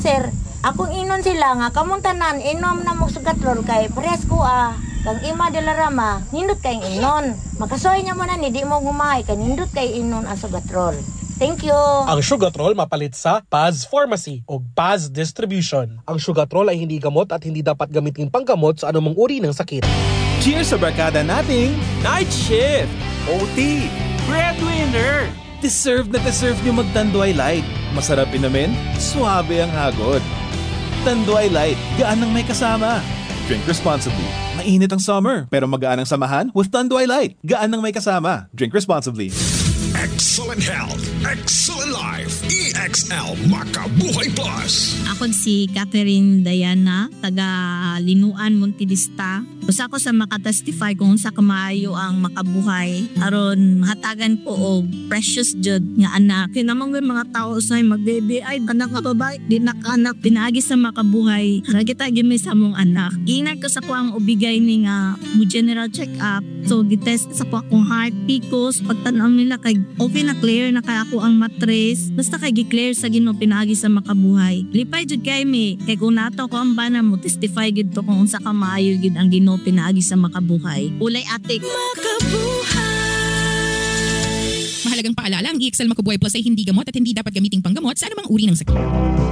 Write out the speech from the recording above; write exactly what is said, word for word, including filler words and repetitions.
Sir, akong inon sila nga kamong tanan inom na mo sugatrol kay pares ko ah. Kang ima de la rama, nindot kay inon. Makasoy niya mo na ni di mo gumay kay nindot kay inon ang sugatrol. Thank you. Ang Sugatrol mapalit sa Paz Pharmacy o Paz Distribution. Ang Sugatrol ay hindi gamot at hindi dapat gamitin panggamot sa anumang uri ng sakit. Cheers sa barkada nating Night Shift, O T, Breadwinner. Deserve na deserve nyo mag-Tanduay Light. Masarap inumin, suabe ang hagod. Tanduay Light, gaan ng may kasama. Drink responsibly. Mainit ang summer, pero magaan ang samahan with Tanduay Light. Gaan ng may kasama. Drink responsibly. Excellent health, excellent life. E X L Makabuhay Plus. Ako si Catherine Diana, taga Linuan, Montedista. Usa ko sa makatestify kung sa kamaayo ang makabuhay. Aron hatagan ko og precious jud nga anak. Kinamang mga tao sa magbebe ay anak nga babae, di nakanak pinaagi sa makabuhay. Kita gimi sa mong anak. Ingat ko sa ko ang ubigay ni nga mo general check up. So gitest sa ko akong heart, picos, pagtanaw nila kay okay na clear na kay ako ang matres. Basta kay gi-clear sa Ginoo pinaagi sa makabuhay. Lipay jud kay mi kay kung nato ko ang bana mo testify gid to kung unsa ka maayo gid ang Ginoo pinaagi sa makabuhay. Ulay atik. Mahalagang paalala, ang E X L Makabuhay Plus ay hindi gamot at hindi dapat gamiting panggamot sa anumang uri ng sakit.